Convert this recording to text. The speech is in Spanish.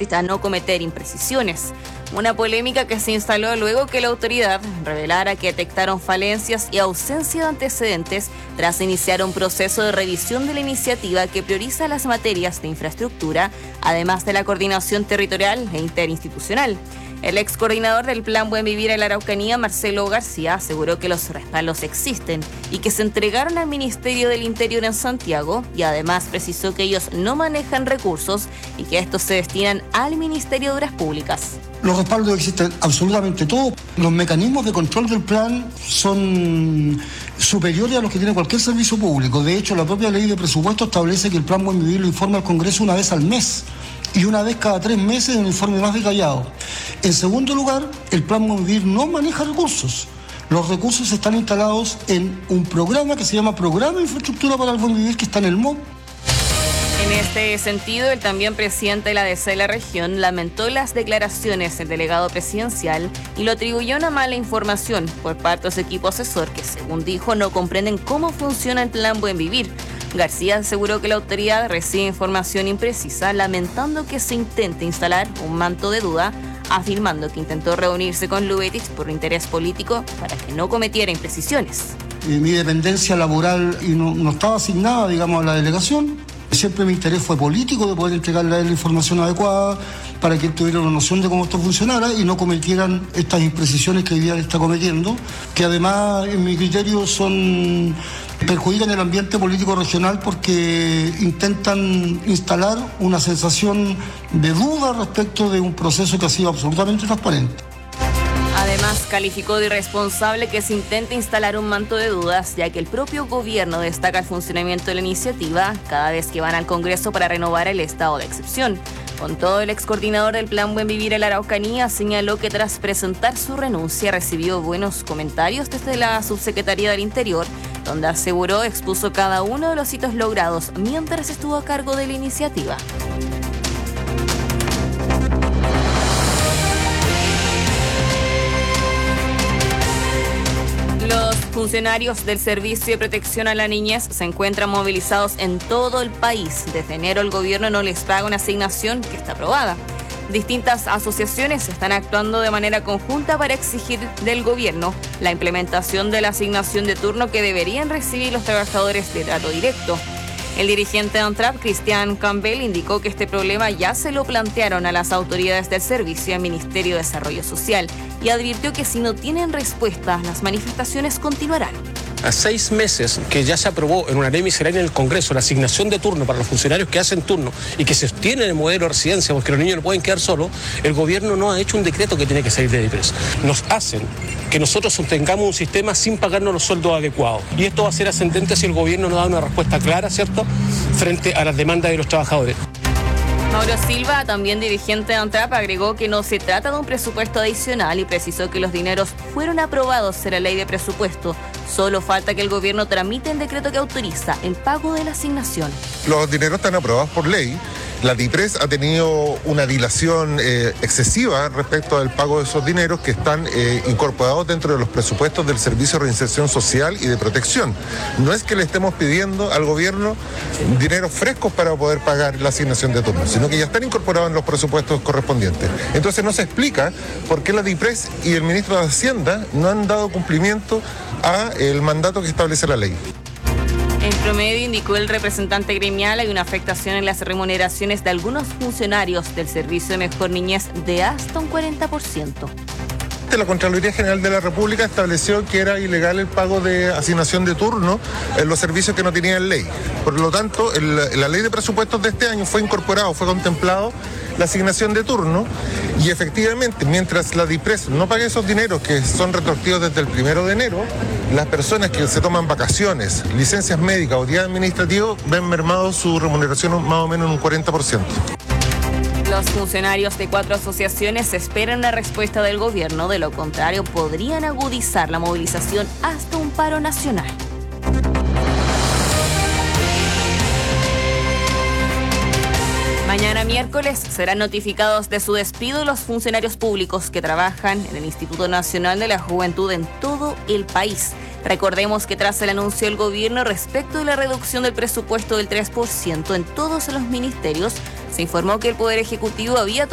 Lubetic a no cometer imprecisiones. Una polémica que se instaló luego que la autoridad revelara que detectaron falencias y ausencia de antecedentes tras iniciar un proceso de revisión de la iniciativa que prioriza las materias de infraestructura, además de la coordinación territorial e interinstitucional. El ex coordinador del Plan Buen Vivir en la Araucanía, Marcelo García, aseguró que los respaldos existen y que se entregaron al Ministerio del Interior en Santiago, y además precisó que ellos no manejan recursos y que estos se destinan al Ministerio de Obras Públicas. Los respaldos existen absolutamente todos. Los mecanismos de control del plan son superiores a los que tiene cualquier servicio público. De hecho, la propia ley de presupuesto establece que el Plan Buen Vivir lo informa al Congreso una vez al mes y una vez cada 3 meses en un informe más detallado. En segundo lugar, el Plan Buen Vivir no maneja recursos. Los recursos están instalados en un programa que se llama Programa de Infraestructura para el Buen Vivir, que está en el MOB. En este sentido, el también presidente de la DC de la región lamentó las declaraciones del delegado presidencial y lo atribuyó a una mala información por parte de su equipo asesor que, según dijo, no comprenden cómo funciona el Plan Buen Vivir. García aseguró que la autoridad recibe información imprecisa, lamentando que se intente instalar un manto de duda, afirmando que intentó reunirse con Lubetic por interés político para que no cometiera imprecisiones. Mi dependencia laboral no estaba asignada, digamos, a la delegación. Siempre mi interés fue político, de poder entregarle a él la información adecuada para que él tuviera una noción de cómo esto funcionara y no cometieran estas imprecisiones que hoy día está cometiendo, que además, en mi criterio, perjudican el ambiente político regional porque intentan instalar una sensación de duda respecto de un proceso que ha sido absolutamente transparente. Además, calificó de irresponsable que se intente instalar un manto de dudas, ya que el propio gobierno destaca el funcionamiento de la iniciativa cada vez que van al Congreso para renovar el estado de excepción. Con todo, el ex coordinador del Plan Buen Vivir en la Araucanía señaló que tras presentar su renuncia recibió buenos comentarios desde la Subsecretaría del Interior, donde aseguró expuso cada uno de los hitos logrados mientras estuvo a cargo de la iniciativa. Los funcionarios del Servicio de Protección a la Niñez se encuentran movilizados en todo el país. Desde enero el gobierno no les paga una asignación que está aprobada. Distintas asociaciones están actuando de manera conjunta para exigir del gobierno la implementación de la asignación de turno que deberían recibir los trabajadores de trato directo. El dirigente de ANTRAP, Cristian Campbell, indicó que este problema ya se lo plantearon a las autoridades del servicio y al Ministerio de Desarrollo Social y advirtió que si no tienen respuesta, las manifestaciones continuarán. A 6 meses que ya se aprobó en una ley miscelánea en el Congreso la asignación de turno para los funcionarios que hacen turno y que se sostienen el modelo de residencia porque los niños no pueden quedar solos, el gobierno no ha hecho un decreto que tiene que salir de DIPRES. Nos hacen que nosotros sostengamos un sistema sin pagarnos los sueldos adecuados. Y esto va a ser ascendente si el gobierno no da una respuesta clara, ¿cierto?, frente a las demandas de los trabajadores. Mauro Silva, también dirigente de ANTRAP, agregó que no se trata de un presupuesto adicional y precisó que los dineros fueron aprobados en la ley de presupuesto. Solo falta que el gobierno tramite el decreto que autoriza el pago de la asignación. Los dineros están aprobados por ley. La DIPRES ha tenido una dilación excesiva respecto al pago de esos dineros que están incorporados dentro de los presupuestos del Servicio de Reinserción Social y de Protección. No es que le estemos pidiendo al gobierno dineros frescos para poder pagar la asignación de turno, sino que ya están incorporados en los presupuestos correspondientes. Entonces no se explica por qué la DIPRES y el ministro de Hacienda no han dado cumplimiento a el mandato que establece la ley. En promedio, indicó el representante gremial, hay una afectación en las remuneraciones de algunos funcionarios del Servicio de Mejor Niñez de hasta un 40%. La Contraloría General de la República estableció que era ilegal el pago de asignación de turno en los servicios que no tenían ley. Por lo tanto, en la ley de presupuestos de este año fue contemplado la asignación de turno y efectivamente, mientras la DIPRES no pague esos dineros que son retroactivos desde el 1 de enero, las personas que se toman vacaciones, licencias médicas o días administrativos ven mermado su remuneración más o menos en un 40%. Los funcionarios de 4 asociaciones esperan la respuesta del gobierno, de lo contrario podrían agudizar la movilización hasta un paro nacional. Mañana miércoles serán notificados de su despido los funcionarios públicos que trabajan en el Instituto Nacional de la Juventud en todo el país. Recordemos que tras el anuncio del gobierno respecto de la reducción del presupuesto del 3% en todos los ministerios, se informó que el Poder Ejecutivo había